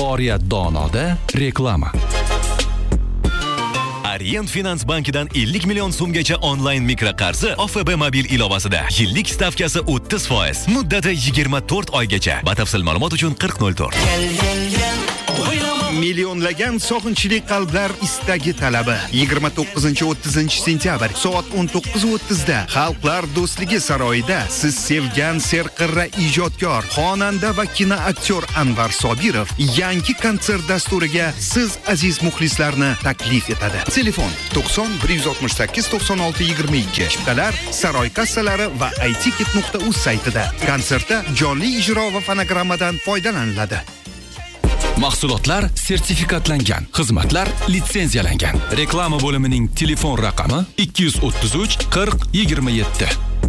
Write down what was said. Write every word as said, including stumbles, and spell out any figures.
Oriyat Donoda reklama. Orient Finans bankidan ellik million so'mgacha onlayn mikraqarzi O F B mobil ilovasida. Yillik stavkasi o'ttiz foiz, muddati yigirma to'rt oygacha. Batafsil ma'lumot uchun qirq nol to'rt. Millionlagan sog'inchli qalblar istagi talabi yigirma to'qqizinchi o'ttizinchi sentyabr soat o'n to'qqiz o'ttiz da Xalqlar do'stligi saroyida siz sevgan serqirra ijodkor, xonanda va kinoaktyor Anvar Sobirov yangi konsert dasturiga siz aziz muxlislarni taklif etadi. Telefon to'qson bir yuz oltmish sakkiz to'qson olti yigirma ikki. Chiptalar Saroy kassalari va i ticket nuqta uz saytida. Konsertda jonli ijro va fonogrammadan foydalaniladi. Mahsulotlar sertifikatlangan, xizmatlar litsenziyalangan. Reklama bo'limining telefon raqami ikki yuz o'ttiz uch qirq yigirma yetti.